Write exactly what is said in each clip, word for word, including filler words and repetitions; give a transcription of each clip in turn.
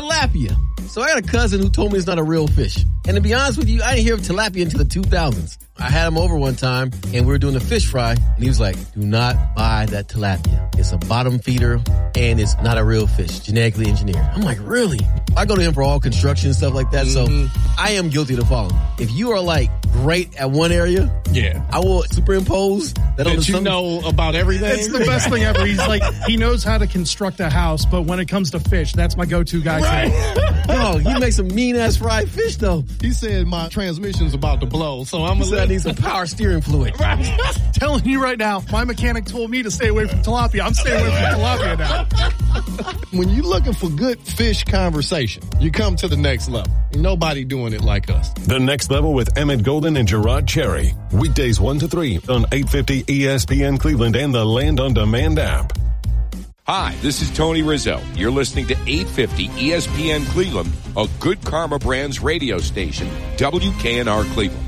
tilapia. So I got a cousin who told me it's not a real fish. And to be honest with you, I didn't hear of tilapia until the two thousands. I had him over one time, and we were doing a fish fry, and he was like, do not buy that tilapia. It's a bottom feeder, and it's not a real fish, genetically engineered. I'm like, really? I go to him for all construction and stuff like that, mm-hmm. so I am guilty to follow. If you are, like, great at one area, yeah, I will superimpose that, that on the you know about everything. It's the best thing ever. He's like, he knows how to construct a house, but when it comes to fish, that's my go-to guy. Right. No, he makes some mean-ass fried fish, though. He said my transmission's about to blow, so I'm going to need some power steering fluid. Right. Telling you right now, my mechanic told me to stay away from tilapia. I'm staying away from tilapia now. When you're looking for good fish conversation, you come to the next level. Nobody doing it like us. The Next Level with Emmett Golden and Gerard Cherry. Weekdays one to three on eight fifty E S P N Cleveland and the Land on Demand app. Hi, this is Tony Rizzo. You're listening to eight fifty E S P N Cleveland, a Good Karma Brands radio station, W K N R Cleveland.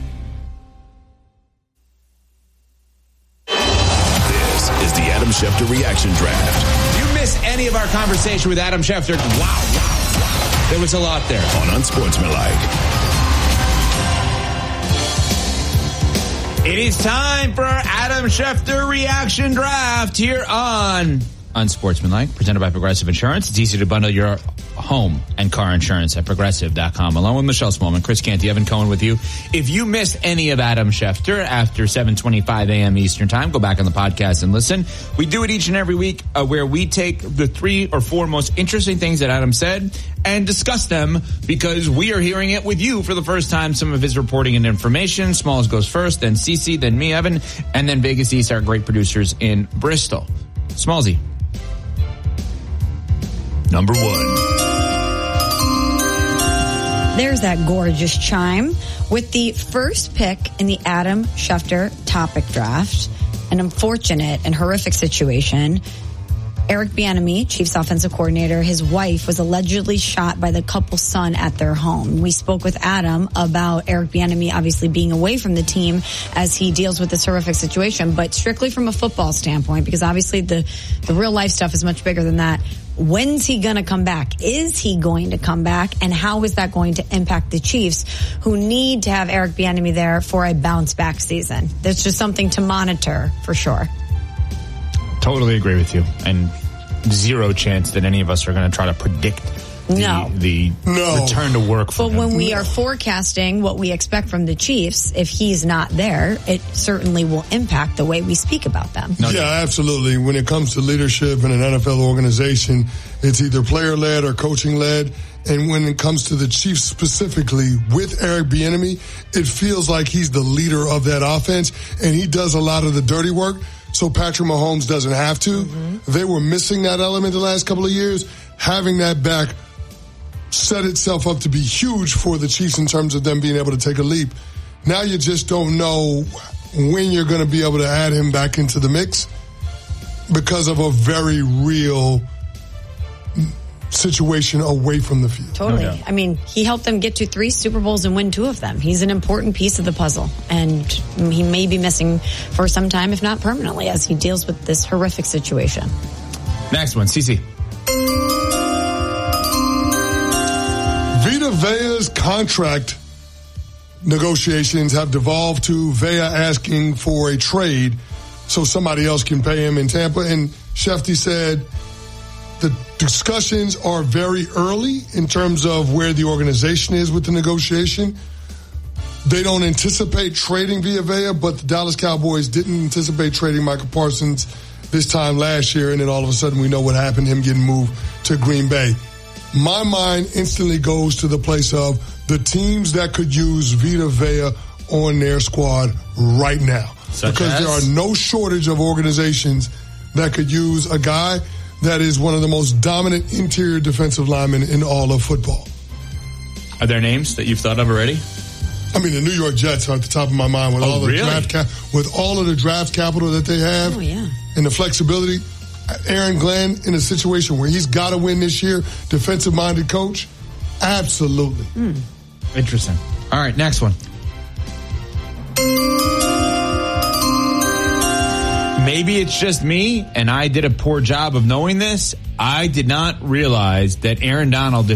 This is the Adam Schefter Reaction Draft. You missed any of our conversation with Adam Schefter? Wow, wow, wow. There was a lot there. On Unsportsmanlike. It is time for our Adam Schefter Reaction Draft here on Unsportsmanlike, presented by Progressive Insurance. It's easy to bundle your home and car insurance at Progressive dot com. Along with Michelle Smallman, Chris Canty, Evan Cohen with you. If you missed any of Adam Schefter after seven twenty-five a.m. Eastern Time, go back on the podcast and listen. We do it each and every week uh, where we take the three or four most interesting things that Adam said and discuss them because we are hearing it with you for the first time. Some of his reporting and information. Smalls goes first, then Cece, then me, Evan, and then Vegas East, our great producers in Bristol. Smallsy. Number one. There's that gorgeous chime with the first pick in the Adam Schefter topic draft. An unfortunate and horrific situation. Eric Bieniemy, Chiefs offensive coordinator, his wife was allegedly shot by the couple's son at their home. We spoke with Adam about Eric Bieniemy obviously being away from the team as he deals with this horrific situation, but strictly from a football standpoint, because obviously the, the real life stuff is much bigger than that. When's he going to come back? Is he going to come back? And how is that going to impact the Chiefs, who need to have Eric Bieniemy there for a bounce back season? There's just something to monitor for sure. Totally agree with you. And zero chance that any of us are going to try to predict the, no. the no. return to work for But him. when we are forecasting what we expect from the Chiefs, if he's not there, it certainly will impact the way we speak about them. No, yeah, absolutely. When it comes to leadership in an N F L organization, it's either player-led or coaching-led. And when it comes to the Chiefs specifically, with Eric Bieniemy, it feels like he's the leader of that offense, and he does a lot of the dirty work, so Patrick Mahomes doesn't have to. Mm-hmm. They were missing that element the last couple of years. Having that back set itself up to be huge for the Chiefs in terms of them being able to take a leap. Now you just don't know when you're going to be able to add him back into the mix because of a very real situation away from the field. Totally. Oh, yeah. I mean, he helped them get to three Super Bowls and win two of them. He's an important piece of the puzzle, and he may be missing for some time, if not permanently, as he deals with this horrific situation. Next one, Cece. Vita Vea's contract negotiations have devolved to Vea asking for a trade so somebody else can pay him in Tampa. And Schefter said the discussions are very early in terms of where the organization is with the negotiation. They don't anticipate trading Vita Vea, but the Dallas Cowboys didn't anticipate trading Michael Parsons this time last year, and then all of a sudden we know what happened, him getting moved to Green Bay. My mind instantly goes to the place of the teams that could use Vita Vea on their squad right now. Such because as? there are no shortage of organizations that could use a guy that is one of the most dominant interior defensive linemen in all of football. Are there names that you've thought of already? I mean, the New York Jets are at the top of my mind with Oh, all the really? draft cap- with all of the draft capital that they have Oh, yeah. and the flexibility. Aaron Glenn in a situation where he's got to win this year, defensive-minded coach, absolutely. Mm. Interesting. All right, next one. Maybe it's just me, and I did a poor job of knowing this. I did not realize that Aaron Donald